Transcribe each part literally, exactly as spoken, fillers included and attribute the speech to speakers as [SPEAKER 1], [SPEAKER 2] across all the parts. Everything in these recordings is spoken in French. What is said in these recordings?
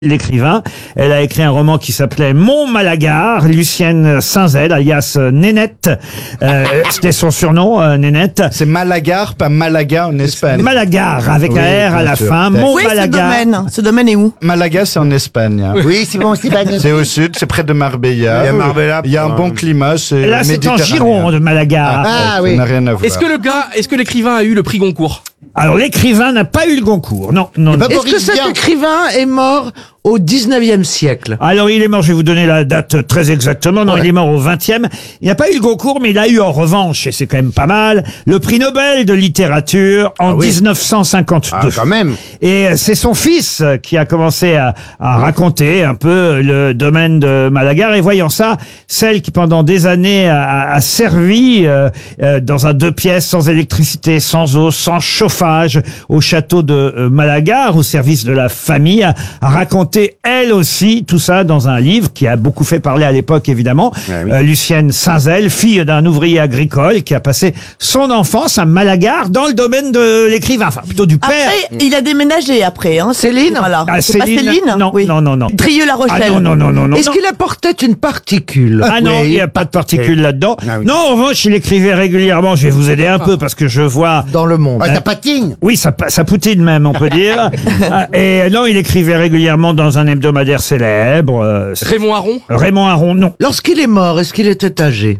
[SPEAKER 1] L'écrivain, elle a écrit un roman qui s'appelait Mon Malagar, Lucienne Saint-Zel, alias Nénette. Euh, C'était son surnom, euh, Nénette.
[SPEAKER 2] C'est Malagar, pas Malaga en Espagne.
[SPEAKER 1] Malagar, avec
[SPEAKER 2] Oui,
[SPEAKER 1] un R à
[SPEAKER 2] bien
[SPEAKER 1] la
[SPEAKER 2] sûr.
[SPEAKER 1] fin. Mon
[SPEAKER 3] Oui, ce
[SPEAKER 1] Malagar.
[SPEAKER 3] domaine. Ce domaine est où?
[SPEAKER 2] Malaga, c'est en Espagne. hein.
[SPEAKER 4] Oui, c'est bon, c'est pas
[SPEAKER 2] C'est au sud, c'est près de Marbella.
[SPEAKER 4] Il y a Marbella,
[SPEAKER 2] Il y a un
[SPEAKER 4] pour,
[SPEAKER 2] bon
[SPEAKER 4] euh,
[SPEAKER 2] climat, c'est
[SPEAKER 1] Là, c'est en
[SPEAKER 2] méditerranéen.
[SPEAKER 1] Gironde, Malagar.
[SPEAKER 4] Ah,
[SPEAKER 2] Ça
[SPEAKER 4] oui.
[SPEAKER 2] n'a rien à voir.
[SPEAKER 5] Est-ce que le gars, est-ce que l'écrivain a eu le prix Goncourt?
[SPEAKER 1] Alors, l'écrivain n'a pas eu le Goncourt. Non, non, non.
[SPEAKER 4] pas
[SPEAKER 6] Est-ce que cet
[SPEAKER 4] Vian.
[SPEAKER 6] écrivain est mort au dix-neuvième siècle?
[SPEAKER 1] Alors, il est mort, je vais vous donner la date très exactement. Non, il est mort au vingtième. Il n'a pas eu le Goncourt, mais il a eu en revanche, et c'est quand même pas mal, le prix Nobel de littérature en
[SPEAKER 4] oui.
[SPEAKER 1] dix-neuf cent cinquante-deux.
[SPEAKER 4] Ah, quand même.
[SPEAKER 1] Et c'est son fils qui a commencé à, à raconter un peu le domaine de Malagar. Et voyant ça, celle qui pendant des années a, a servi euh, euh, dans un deux pièces, sans électricité, sans eau, sans chauffage, au château de euh, Malagar, au service de la famille, a, a raconté elle aussi tout ça dans un livre qui a beaucoup fait parler à l'époque, évidemment.
[SPEAKER 4] Ah oui.
[SPEAKER 1] Euh, Lucienne Saint-Zel, fille d'un ouvrier agricole qui a passé son enfance à Malagar dans le domaine de l'écrivain, enfin plutôt du père.
[SPEAKER 3] Après, il a déménagé après. Hein.
[SPEAKER 6] Céline
[SPEAKER 3] Voilà.
[SPEAKER 1] Ah,
[SPEAKER 3] C'est pas Céline?
[SPEAKER 1] Non,
[SPEAKER 3] Oui.
[SPEAKER 1] non, non, non.
[SPEAKER 3] Trieux-La Rochelle.
[SPEAKER 1] Ah non, non, non, non, non.
[SPEAKER 6] Est-ce
[SPEAKER 1] non.
[SPEAKER 6] qu'il apportait une particule?
[SPEAKER 1] Ah non,
[SPEAKER 4] Oui.
[SPEAKER 1] il n'y a pas de particules là-dedans.
[SPEAKER 4] Ah oui.
[SPEAKER 1] Non, en revanche, il écrivait régulièrement. Je vais vous aider un peu parce que je vois.
[SPEAKER 6] Dans le monde.
[SPEAKER 4] Ah, ça patine.
[SPEAKER 1] Oui, ça, pa- ça poutine même, on peut dire. Ah, Et non, il écrivait régulièrement dans un hebdomadaire célèbre. euh, c'est-
[SPEAKER 5] Raymond Aron?
[SPEAKER 1] Raymond Aron, non.
[SPEAKER 6] Lorsqu'il est mort, est-ce qu'il était âgé?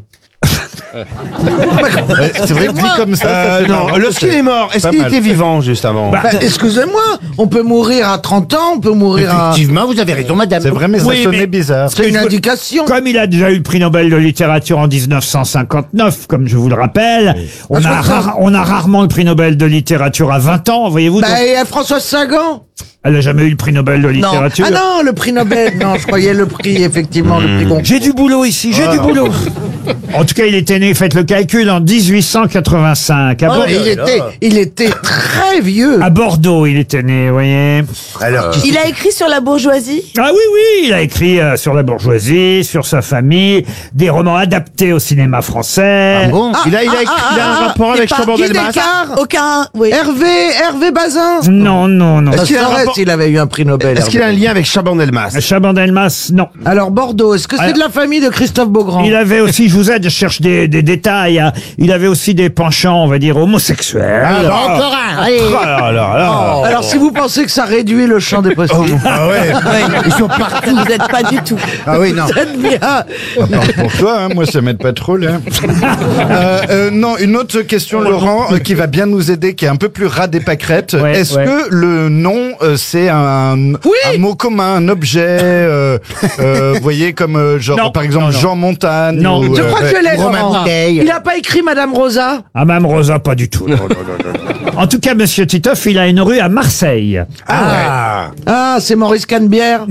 [SPEAKER 2] Ouais, c'est vrai que dit comme ça, ça
[SPEAKER 4] Euh,
[SPEAKER 2] fait
[SPEAKER 4] non,
[SPEAKER 2] marrant,
[SPEAKER 4] lorsqu'il
[SPEAKER 2] c'est
[SPEAKER 4] est mort, est-ce
[SPEAKER 2] pas
[SPEAKER 4] qu'il
[SPEAKER 2] mal.
[SPEAKER 4] était vivant juste avant
[SPEAKER 1] Bah,
[SPEAKER 6] Bah, excusez-moi, on peut mourir à trente ans, on peut mourir à...
[SPEAKER 4] Effectivement, vous avez raison, madame.
[SPEAKER 2] C'est vrai, mais ça
[SPEAKER 1] Oui,
[SPEAKER 2] sonnait
[SPEAKER 1] mais-
[SPEAKER 2] bizarre.
[SPEAKER 6] C'est une
[SPEAKER 1] je-
[SPEAKER 6] indication.
[SPEAKER 1] Comme il a déjà eu le prix Nobel de littérature en dix-neuf cent cinquante-neuf, comme je vous le rappelle, on,
[SPEAKER 6] Ah,
[SPEAKER 1] a
[SPEAKER 6] je comprends.
[SPEAKER 1] rare- on a rarement le prix Nobel de littérature à vingt ans, voyez-vous. donc
[SPEAKER 6] Bah, et à Françoise Sagan?
[SPEAKER 1] elle n'a jamais eu le prix Nobel de littérature.
[SPEAKER 6] Ah non, le prix Nobel. Non, je croyais le prix, effectivement, le prix Goncourt.
[SPEAKER 1] J'ai du boulot ici, j'ai du boulot. En tout cas, il était né, faites le calcul, en dix-huit cent quatre-vingt-cinq. À,
[SPEAKER 6] Ah,
[SPEAKER 1] Bor-
[SPEAKER 6] il était, il était très vieux.
[SPEAKER 1] à Bordeaux, il était né, vous voyez.
[SPEAKER 4] Alors,
[SPEAKER 3] Il a écrit sur la bourgeoisie.
[SPEAKER 1] Ah oui, oui, il a écrit euh, sur la bourgeoisie, sur sa famille, des romans adaptés au cinéma français.
[SPEAKER 4] ah bon, il a, il a, écrit- il a un rapport avec
[SPEAKER 3] c'est pas
[SPEAKER 4] Chabon
[SPEAKER 6] Guy
[SPEAKER 4] Delmas.
[SPEAKER 6] Descartes,
[SPEAKER 3] Aucun. Oui.
[SPEAKER 6] Hervé, Hervé Bazin.
[SPEAKER 1] Non, non, non.
[SPEAKER 6] Ça
[SPEAKER 4] qu'il a un
[SPEAKER 6] serait
[SPEAKER 4] rapport-
[SPEAKER 6] s'il avait eu un prix Nobel.
[SPEAKER 4] Est-ce qu'il a un
[SPEAKER 6] Hervé.
[SPEAKER 4] lien avec Chabon Delmas?
[SPEAKER 1] Chabandelmas, non.
[SPEAKER 6] Alors, Bordeaux, est-ce que c'est
[SPEAKER 1] Alors-
[SPEAKER 6] de la famille de Christophe Beaugrand?
[SPEAKER 1] Il avait aussi, je vous aide, je cherche des, des détails, hein. Il avait aussi des penchants, on va dire, homosexuels.
[SPEAKER 4] Ah, bah, encore un, allez. Alors, alors, alors.
[SPEAKER 6] Alors, si vous pensez que ça réduit le champ des possibles,
[SPEAKER 4] Ah ouais, ils sont partout.
[SPEAKER 3] Vous n'êtes pas du tout.
[SPEAKER 4] Ah oui, non.
[SPEAKER 6] vous êtes bien.
[SPEAKER 2] Parle pour toi, hein, moi ça m'aide pas trop là. Euh, euh, non, une autre question, Laurent, euh, qui va bien nous aider, qui est un peu plus ras des pâquerettes.
[SPEAKER 1] Ouais,
[SPEAKER 2] Est-ce
[SPEAKER 1] ouais.
[SPEAKER 2] que le nom, euh, c'est un, un mot commun, un objet, euh, euh, vous voyez, comme euh, genre
[SPEAKER 1] Non,
[SPEAKER 2] par exemple
[SPEAKER 1] non, non.
[SPEAKER 2] Jean Montagne
[SPEAKER 1] Non.
[SPEAKER 2] ou,
[SPEAKER 6] Je
[SPEAKER 2] euh,
[SPEAKER 6] crois que je l'ai,
[SPEAKER 4] Romain
[SPEAKER 6] Laurent.
[SPEAKER 4] Bouteille.
[SPEAKER 6] Il n'a pas écrit Madame Rosa?
[SPEAKER 1] Ah, Mme Rosa, pas du tout. En tout cas, Monsieur Titoff, il a une rue à Marseille.
[SPEAKER 4] Ah,
[SPEAKER 6] Ah, c'est Maurice Canebière.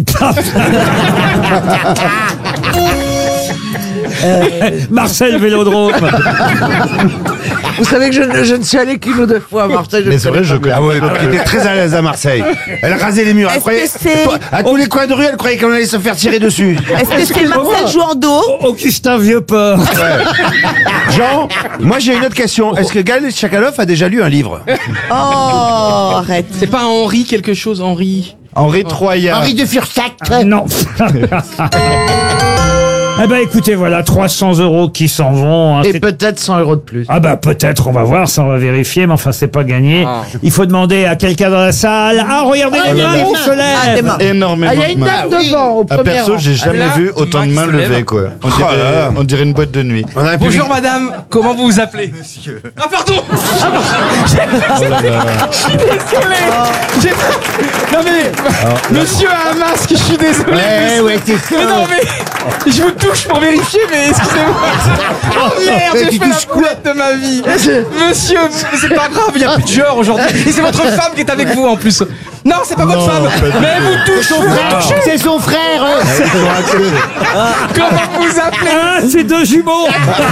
[SPEAKER 1] Marcel Vélodrome.
[SPEAKER 6] Vous savez que je, ne- je ne suis allé qu'une ou deux fois à Marseille.
[SPEAKER 2] Mais c'est vrai, je connais.
[SPEAKER 4] ah ouais, donc il était très à l'aise à Marseille. Elle rasait les murs. Elle
[SPEAKER 3] Est-ce
[SPEAKER 4] croyait,
[SPEAKER 3] que c'est-
[SPEAKER 4] à tous les coins de rue, elle croyait qu'on allait se faire tirer dessus.
[SPEAKER 3] Est-ce que c'est Marcel Jouandeau?
[SPEAKER 1] Augustin Vieux-Port.
[SPEAKER 4] Jean, moi j'ai une autre question. Est-ce que Gaël Tchakaloff a déjà lu un livre?
[SPEAKER 3] Oh, arrête.
[SPEAKER 5] C'est pas Henri quelque chose, Henri?
[SPEAKER 2] Henri Troyat.
[SPEAKER 4] Henri de Fursac.
[SPEAKER 1] Non. Eh ben, écoutez, voilà, trois cents euros qui s'en vont. hein.
[SPEAKER 6] Et
[SPEAKER 1] C'est-
[SPEAKER 6] peut-être cent euros de plus.
[SPEAKER 1] Ah bah peut-être, on va voir, ça on va vérifier, mais enfin c'est pas gagné.
[SPEAKER 5] Ah.
[SPEAKER 1] Il faut demander à quelqu'un dans la salle. Ah, regardez
[SPEAKER 3] Ah,
[SPEAKER 1] les
[SPEAKER 3] il y a
[SPEAKER 1] mains
[SPEAKER 3] des
[SPEAKER 1] qui
[SPEAKER 3] mains.
[SPEAKER 1] se
[SPEAKER 3] Ah, des
[SPEAKER 1] lèvent.
[SPEAKER 3] mains.
[SPEAKER 2] Énormément
[SPEAKER 6] Ah, il y a
[SPEAKER 2] de
[SPEAKER 6] une
[SPEAKER 2] mains.
[SPEAKER 6] dame devant, au
[SPEAKER 2] À
[SPEAKER 6] premier
[SPEAKER 2] perso,
[SPEAKER 6] rang.
[SPEAKER 2] j'ai jamais
[SPEAKER 5] Là,
[SPEAKER 2] vu autant de
[SPEAKER 5] Max
[SPEAKER 2] mains
[SPEAKER 5] se lève.
[SPEAKER 2] levées, quoi. On
[SPEAKER 4] Oh
[SPEAKER 2] dirait,
[SPEAKER 4] là là.
[SPEAKER 2] on dirait une boîte de nuit.
[SPEAKER 4] On a un
[SPEAKER 5] Bonjour
[SPEAKER 4] public-
[SPEAKER 5] madame, comment vous vous appelez? Monsieur. Ah pardon. Ah, pardon. Je suis désolé. J'ai pas- Non mais, monsieur a un masque, je suis désolé.
[SPEAKER 4] Ouais, ouais, c'est
[SPEAKER 5] Mais
[SPEAKER 4] ça.
[SPEAKER 5] non mais, je vous touche pour vérifier, mais excusez-moi. Oh merde,
[SPEAKER 4] Mais
[SPEAKER 5] j'ai
[SPEAKER 4] tu
[SPEAKER 5] fait la
[SPEAKER 4] touches quoi
[SPEAKER 5] boulette de ma vie. Monsieur, mais c'est pas grave, il y a plus de genre aujourd'hui. Et c'est votre femme qui est avec vous en plus. Non, c'est pas votre femme. Mais vous touchez, vous touchez.
[SPEAKER 4] C'est son frère.
[SPEAKER 5] Comment vous appelez?
[SPEAKER 1] Ah, c'est deux jumeaux.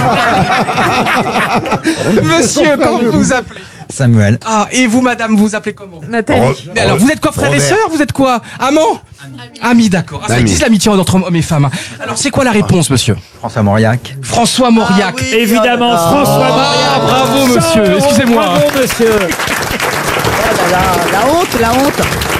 [SPEAKER 5] Monsieur, comment vous vous appelez?
[SPEAKER 7] Samuel.
[SPEAKER 5] Ah, et vous, madame, vous vous appelez comment?
[SPEAKER 3] Nathalie.
[SPEAKER 5] Mais alors, vous êtes quoi, frères et
[SPEAKER 4] Robert.
[SPEAKER 5] sœurs? Vous êtes quoi? Amants? Amis, d'accord. Ah, ça
[SPEAKER 4] Amis.
[SPEAKER 5] existe l'amitié entre hommes et femmes. Alors, c'est quoi la réponse, monsieur?
[SPEAKER 7] François Mauriac.
[SPEAKER 5] François Mauriac.
[SPEAKER 3] Ah oui.
[SPEAKER 1] Évidemment, François
[SPEAKER 5] Ah,
[SPEAKER 1] Mauriac.
[SPEAKER 5] bravo,
[SPEAKER 1] cent
[SPEAKER 5] monsieur.
[SPEAKER 1] euros.
[SPEAKER 5] Excusez-moi.
[SPEAKER 1] Bravo, monsieur.
[SPEAKER 3] Oh là là, la honte, la honte.